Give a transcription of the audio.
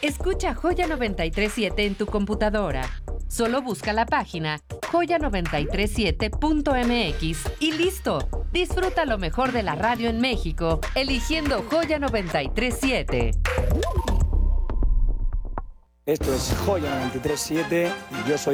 Escucha Joya 937 en tu computadora. Solo busca la página joya937.mx y listo. Disfruta lo mejor de la radio en México, eligiendo Joya 937. Esto es Joya 937 y yo soy